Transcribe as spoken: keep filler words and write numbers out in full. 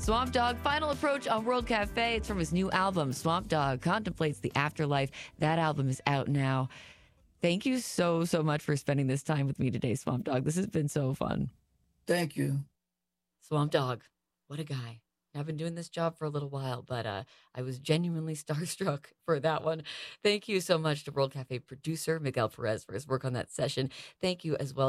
Swamp Dogg, Final Approach on World Cafe. It's from his new album, Swamp Dogg Contemplates the Afterlife. That album is out now. Thank you so, so much for spending this time with me today, Swamp Dogg. This has been so fun. Thank you. Swamp Dogg, what a guy. I've been doing this job for a little while, but uh, I was genuinely starstruck for that one. Thank you so much to World Cafe producer Miguel Perez for his work on that session. Thank you as well